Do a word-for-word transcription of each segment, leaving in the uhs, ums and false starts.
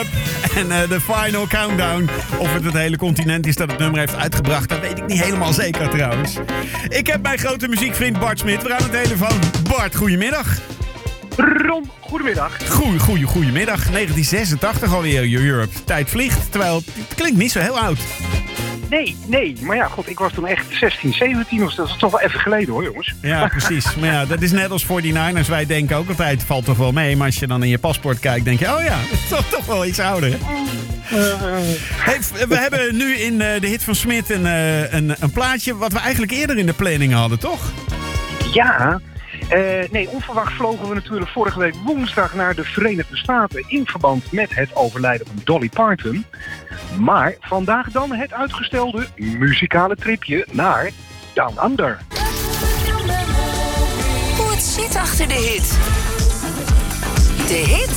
Europe en uh, de Final Countdown. Of het het hele continent is dat het nummer heeft uitgebracht, dat weet ik niet helemaal zeker trouwens. Ik heb mijn grote muziekvriend Bart Smit weer aan de telefoon. Bart, goedemiddag. Ron, goedemiddag. Goeie, goeie, goedemiddag. negentien zesentachtig alweer, Europe. Tijd vliegt, terwijl het klinkt niet zo heel oud. Nee, nee, maar ja, god, ik was toen echt zestien, zeventien, of dat is toch wel even geleden hoor, jongens. Ja, precies. Maar ja, dat is net als forty-niners. Wij denken ook altijd, valt toch wel mee. Maar als je dan in je paspoort kijkt, denk je, oh ja, het is toch, toch wel iets ouder. Hè? Hey, we hebben nu in uh, de hit van Smit een, uh, een, een plaatje wat we eigenlijk eerder in de planning hadden, toch? Ja, uh, nee, onverwacht vlogen we natuurlijk vorige week woensdag naar de Verenigde Staten in verband met het overlijden van Dolly Parton. Maar vandaag dan het uitgestelde muzikale tripje naar Down Under. Hoe het zit achter de hit. De hit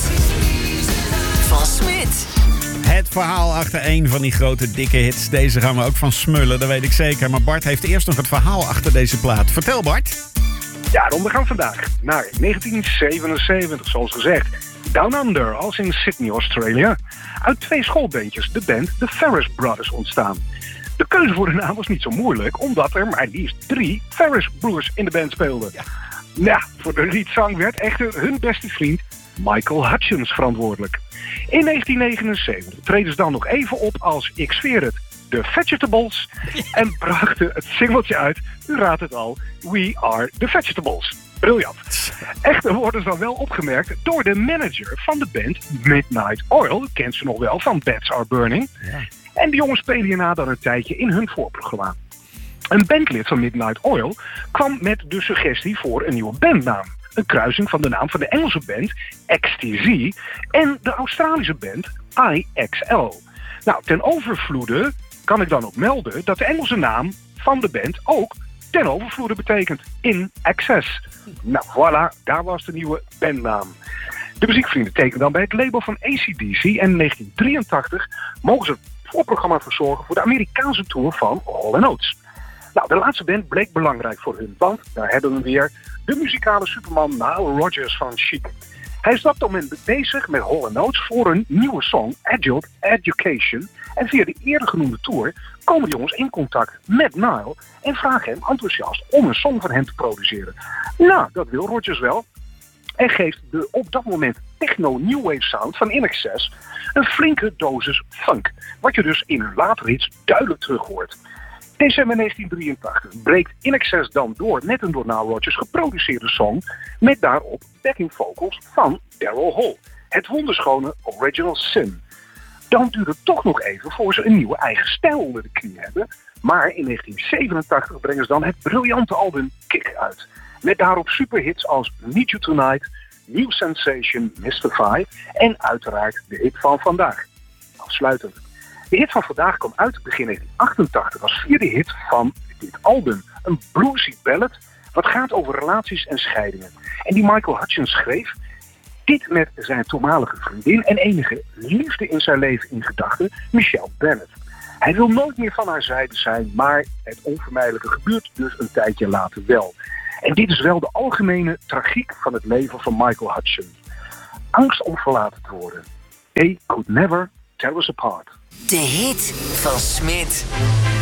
van Smit. Het verhaal achter een van die grote dikke hits. Deze gaan we ook van smullen, dat weet ik zeker. Maar Bart heeft eerst nog het verhaal achter deze plaat. Vertel, Bart. Ja, dan we gaan vandaag naar negentien zevenenzeventig, zoals gezegd. Down Under, als in Sydney, Australië. Uit twee schoolbandjes, de band The Ferris Brothers, ontstaan. De keuze voor de naam was niet zo moeilijk, omdat er maar liefst drie Ferris broers in de band speelden. Ja, nou, voor de liedzang werd echter hun beste vriend Michael Hutchence verantwoordelijk. In negentien negenenzeventig treden ze dan nog even op als, ik zweer het, The Vegetables. En brachten het singeltje uit, u raadt het al, We Are The Vegetables. Briljant. Echter worden ze dan wel opgemerkt door de manager van de band Midnight Oil. Kent ze nog wel van Bats Are Burning. Ja. En de jongens spelen hierna dan een tijdje in hun voorprogramma. Een bandlid van Midnight Oil kwam met de suggestie voor een nieuwe bandnaam. Een kruising van de naam van de Engelse band X T Z en de Australische band I X L. Nou, ten overvloede kan ik dan ook melden dat de Engelse naam van de band ook ten overvloede betekent in excess. Nou, voilà, daar was de nieuwe bandnaam. De muziekvrienden tekenen dan bij het label van A C D C en in negentien drieëntachtig mogen ze het voorprogramma verzorgen voor de Amerikaanse tour van Hall and Oates. Nou, de laatste band bleek belangrijk voor hun, want daar hebben we weer de muzikale superman Nile Rodgers van Chic. Hij is op dat moment bezig met Hall and Oates voor een nieuwe song, Adult Education. En via de eerder genoemde tour komen de jongens in contact met Nile en vragen hem enthousiast om een song van hem te produceren. Nou, dat wil Rodgers wel. En geeft de op dat moment techno-new wave sound van In Excess een flinke dosis funk. Wat je dus in hun latere hits duidelijk terug hoort. December negentien drieëntachtig breekt In Excess dan door met een door Nile Rodgers geproduceerde song met daarop backing vocals van Daryl Hall. Het wonderschone Original Sin. Dan duurt het toch nog even voor ze een nieuwe eigen stijl onder de knie hebben. Maar in negentien zevenentachtig brengen ze dan het briljante album Kick uit. Met daarop superhits als Need You Tonight, New Sensation, Mystify en uiteraard de hit van vandaag. Afsluitend. De hit van vandaag kwam uit begin negentien achtentachtig als vierde hit van dit album. Een bluesy ballad wat gaat over relaties en scheidingen. En die Michael Hutchence schreef dit met zijn toenmalige vriendin en enige liefde in zijn leven in gedachten, Michelle Bennett. Hij wil nooit meer van haar zijde zijn, maar het onvermijdelijke gebeurt dus een tijdje later wel. En dit is wel de algemene tragiek van het leven van Michael Hutchence. Angst om verlaten te worden. They could never tear us apart. De hit van Smit.